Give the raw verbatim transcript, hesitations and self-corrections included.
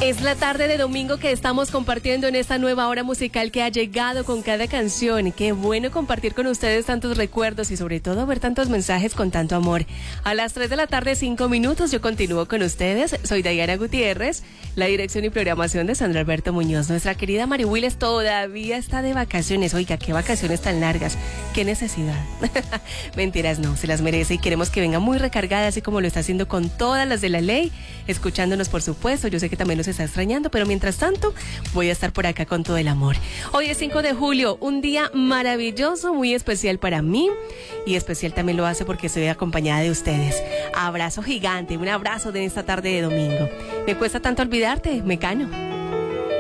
Es la tarde de domingo que estamos compartiendo en esta nueva hora musical que ha llegado con cada canción. Qué bueno compartir con ustedes tantos recuerdos y sobre todo ver tantos mensajes con tanto amor. A las tres de la tarde, cinco minutos, yo continúo con ustedes. Soy Dayana Gutiérrez, la dirección y programación de Sandra Alberto Muñoz. Nuestra querida Mari Willis todavía está de vacaciones. Oiga, qué vacaciones tan largas. Qué necesidad. Mentiras, no, se las merece y queremos que venga muy recargada, así como lo está haciendo con todas las de la ley, escuchándonos por supuesto. Yo sé que también los está extrañando, pero mientras tanto voy a estar por acá con todo el amor. Hoy es cinco de julio, un día maravilloso, muy especial para mí y especial también lo hace porque estoy acompañada de ustedes. Abrazo gigante, un abrazo de esta tarde de domingo. Me cuesta tanto olvidarte, Mecano.